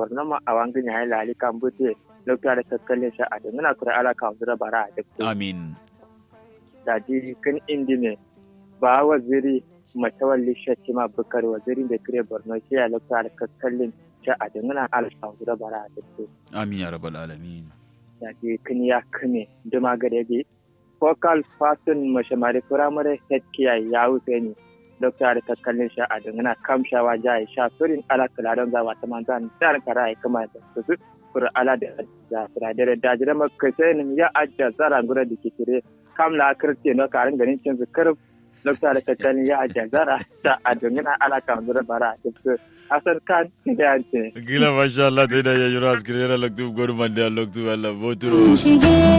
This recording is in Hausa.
borno ma awangin ya lali kan bute lokta da kakkalle sha a dangana kura ala ka zura bara da amin da di kan indine ba waziri matawalli shakki ma bukar waziri da kire borno shi ya lokta da kakkalle sha a dangana ala ka zura bara da amin ya rabbal alamin da di kan ya kame duma gade bi focal fasin mashamari firamare healthcare ya wuce ne dokta da kakkalin sha a dangana kamshawa jaye sha surin ala kalaran zawa ta manzan dar kara ya kama da su fur ala da da dajira makasainin ya ajja zara gura da kire kamla kirte no karin ganin cin zikir dokta da kakkalin ya ajja zara ta a dangana ala kan zura bara da su asar kan da ce gila masha Allah dai da ya jira askire loktu gorman da loktu Allah boturo